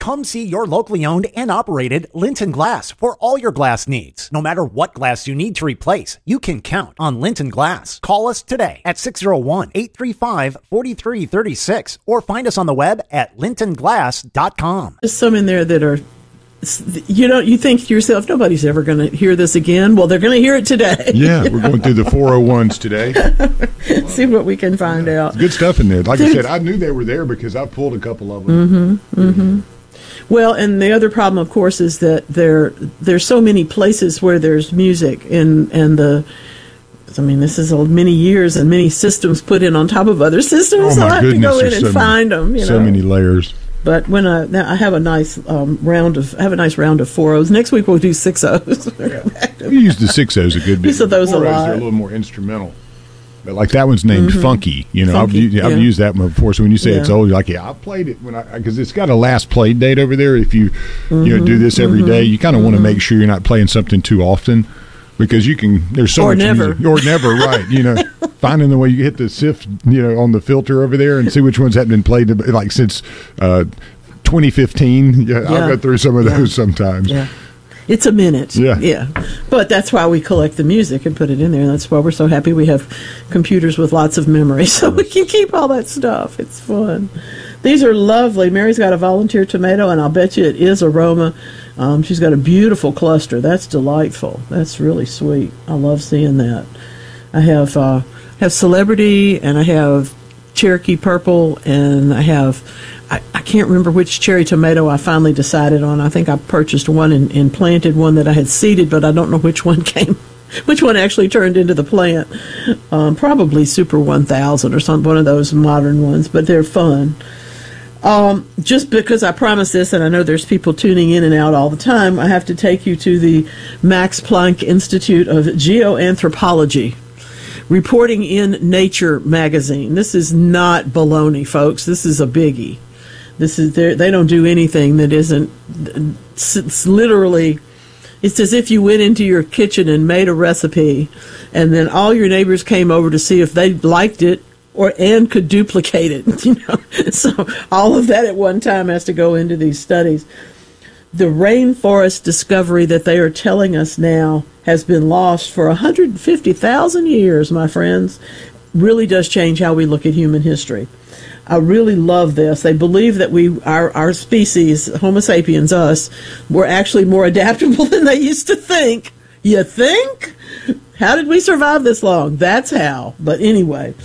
Come see your locally owned and operated Linton Glass for all your glass needs. No matter what glass you need to replace, you can count on Linton Glass. Call us today at 601-835-4336 or find us on the web at lintonglass.com. There's some in there that are, you think to yourself, nobody's ever going to hear this again. Well, they're going to hear it today. Yeah, we're going through the 401s today. See what we can find out. Good stuff in there. Like I said, I knew they were there because I pulled a couple of them. Well, and the other problem, of course, is that there's so many places where there's music, and this is many years and many systems put in on top of other systems, so I have to go in and find them. So many layers. But when I have a nice round of 4-0s. Next week we'll do 6-0s. We use the 6-0s a good bit. Use of those a lot. They're a little more instrumental. But like that one's named Funky. Funky, I've used that one before. So when you say it's old, you're like, I played it because it's got a last played date over there. If you do this every day, you kind of want to make sure you're not playing something too often. Because there's so much music. Or never, right. Finding the way you hit the sift, on the filter over there and see which ones haven't been played like since 2015. I'll go through some of those sometimes. Yeah. It's a minute. Yeah. But that's why we collect the music and put it in there. And that's why we're so happy we have computers with lots of memory so we can keep all that stuff. It's fun. These are lovely. Mary's got a volunteer tomato, and I'll bet you it is aroma. She's got a beautiful cluster. That's delightful. That's really sweet. I love seeing that. I have Celebrity, and I have Cherokee Purple, and I can't remember which cherry tomato I finally decided on. I think I purchased one and planted one that I had seeded, but I don't know which one actually turned into the plant. Probably Super 1000 or one of those modern ones, but they're fun. Just because I promised this, and I know there's people tuning in and out all the time, I have to take you to the Max Planck Institute of Geoanthropology, reporting in Nature magazine. This is not baloney, folks. This is a biggie. They don't do anything that isn't. It's literally. It's as if you went into your kitchen and made a recipe, and then all your neighbors came over to see if they liked it and could duplicate it. So all of that at one time has to go into these studies. The rainforest discovery that they are telling us now has been lost for 150,000 years, my friends. Really does change how we look at human history. I really love this. They believe that our species, Homo sapiens, us, were actually more adaptable than they used to think. You think? How did we survive this long? That's how. But anyway,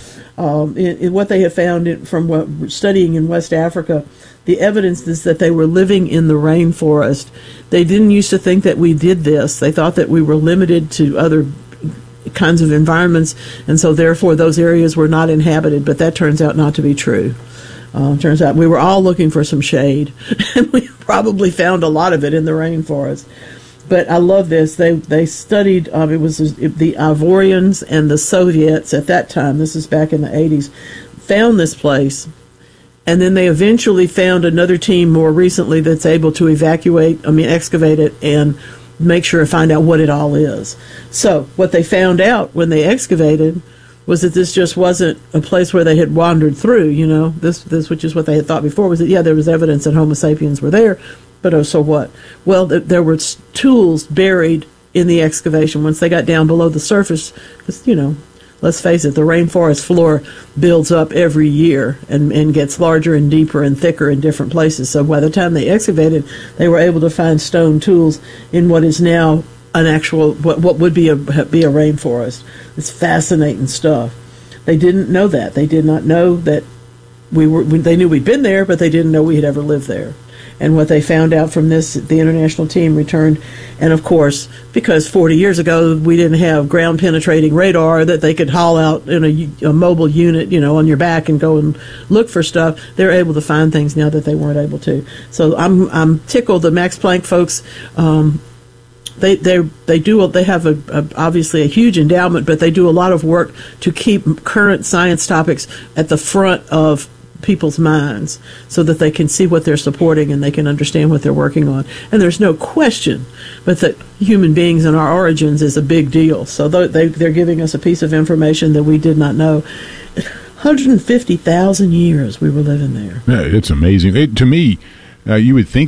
in what they have found from studying in West Africa, the evidence is that they were living in the rainforest. They didn't used to think that we did this. They thought that we were limited to other kinds of environments, and so therefore those areas were not inhabited, but that turns out not to be true. Turns out we were all looking for some shade, and we probably found a lot of it in the rainforest. But I love this. They studied, it was the Ivorians and the Soviets at that time, this is back in the 80s, found this place, and then they eventually found another team more recently that's able to excavate it and find out what it all is. So what they found out when they excavated was that this just wasn't a place where they had wandered through, this which is what they had thought before, was that, there was evidence that Homo sapiens were there, but so what? Well, there were tools buried in the excavation once they got down below the surface, because, let's face it, the rainforest floor builds up every year and gets larger and deeper and thicker in different places. So by the time they excavated, they were able to find stone tools in what is now an actual, what would be a rainforest. It's fascinating stuff. They didn't know that. They did not know that they knew we'd been there, but they didn't know we had ever lived there. And what they found out from this, the international team returned, and of course, because 40 years ago we didn't have ground-penetrating radar that they could haul out in a mobile unit, on your back and go and look for stuff, they're able to find things now that they weren't able to. So I'm tickled. The Max Planck folks, they have obviously a huge endowment, but they do a lot of work to keep current science topics at the front of people's minds so that they can see what they're supporting and they can understand what they're working on. And there's no question but that human beings and our origins is a big deal. So they're giving us a piece of information that we did not know. 150,000 years we were living there. Yeah, it's amazing. To me, you would think